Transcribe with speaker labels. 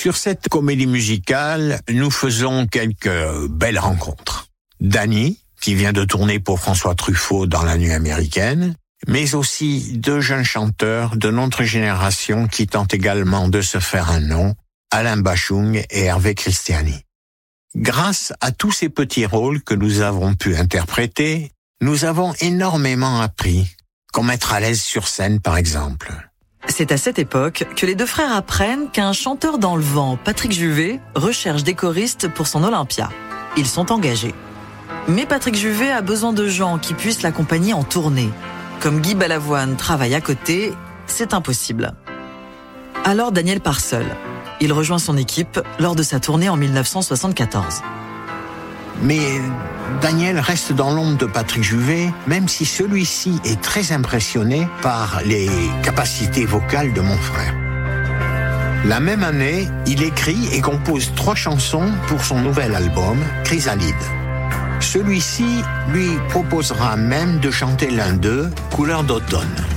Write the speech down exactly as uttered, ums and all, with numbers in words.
Speaker 1: Sur cette comédie musicale, nous faisons quelques belles rencontres. Danny, qui vient de tourner pour François Truffaut dans La Nuit américaine, mais aussi deux jeunes chanteurs de notre génération qui tentent également de se faire un nom, Alain Bachung et Hervé Christiani. Grâce à tous ces petits rôles que nous avons pu interpréter, nous avons énormément appris, comme être à l'aise sur scène par exemple.
Speaker 2: C'est à cette époque que les deux frères apprennent qu'un chanteur dans le vent, Patrick Juvet, recherche des choristes pour son Olympia. Ils sont engagés. Mais Patrick Juvet a besoin de gens qui puissent l'accompagner en tournée. Comme Guy Balavoine travaille à côté, c'est impossible. Alors Daniel part seul. Il rejoint son équipe lors de sa tournée en dix-neuf cent soixante-quatorze.
Speaker 1: Mais Daniel reste dans l'ombre de Patrick Juvet, même si celui-ci est très impressionné par les capacités vocales de mon frère. La même année, il écrit et compose trois chansons pour son nouvel album, Chrysalide. Celui-ci lui proposera même de chanter l'un d'eux, Couleur d'automne.